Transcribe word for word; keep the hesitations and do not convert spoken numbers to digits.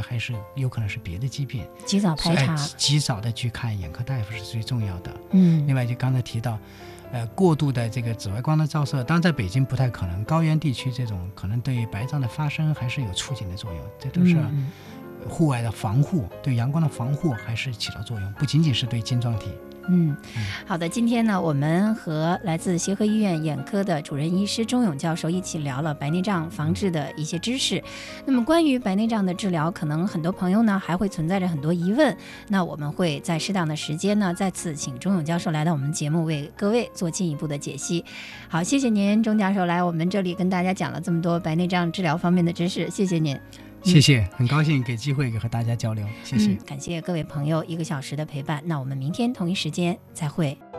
还是有可能是别的疾病， 及早排查， 及早的去看眼科大夫是最重要的。 嗯， 另外就刚才提到呃，过度的这个紫外光的照射，当然在北京不太可能，高原地区这种可能对白障的发生还是有促进的作用，这都是户外的防护，对阳光的防护还是起到作用，不仅仅是对晶状体。 嗯，好的，今天呢，我们和来自协和医院眼科的主任医师钟勇教授一起聊了白内障防治的一些知识。那么关于白内障的治疗，可能很多朋友呢还会存在着很多疑问，那我们会在适当的时间呢，再次请钟勇教授来到我们节目，为各位做进一步的解析。好，谢谢您，钟教授来我们这里跟大家讲了这么多白内障治疗方面的知识，谢谢您。 谢谢，很高兴给机会和大家交流，谢谢、 嗯、感谢各位朋友一个小时的陪伴，那我们明天同一时间再会。